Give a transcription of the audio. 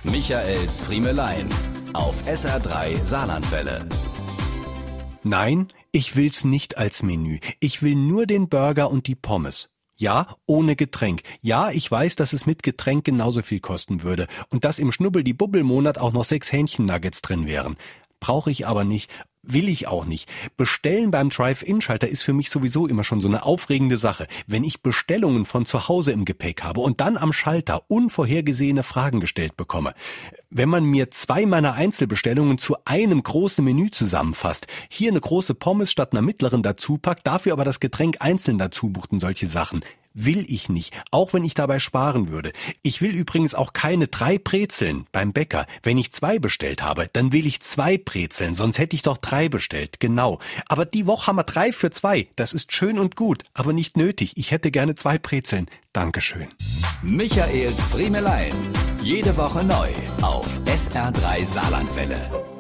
Michaels Friemelein auf SR3 Saarlandwelle. Nein, ich will's nicht als Menü. Ich will nur den Burger und die Pommes. Ja, ohne Getränk. Ja, ich weiß, dass es mit Getränk genauso viel kosten würde und dass im Schnubbel-die-Bubbel-Monat auch noch 6 Hähnchen-Nuggets drin wären. Brauche ich aber nicht. Will ich auch nicht. Bestellen beim Drive-In-Schalter ist für mich sowieso immer schon so eine aufregende Sache. Wenn ich Bestellungen von zu Hause im Gepäck habe und dann am Schalter unvorhergesehene Fragen gestellt bekomme. Wenn man mir 2 meiner Einzelbestellungen zu einem großen Menü zusammenfasst, hier eine große Pommes statt einer mittleren dazu packt, dafür aber das Getränk einzeln dazu bucht und solche Sachen. Will ich nicht, auch wenn ich dabei sparen würde. Ich will übrigens auch keine 3 Brezeln beim Bäcker. Wenn ich 2 bestellt habe, dann will ich 2 Brezeln, sonst hätte ich doch 3 bestellt, genau. Aber die Woche haben wir 3 für 2, das ist schön und gut, aber nicht nötig. Ich hätte gerne 2 Brezeln. Dankeschön. Michaels Friemelein, jede Woche neu auf SR3 Saarlandwelle.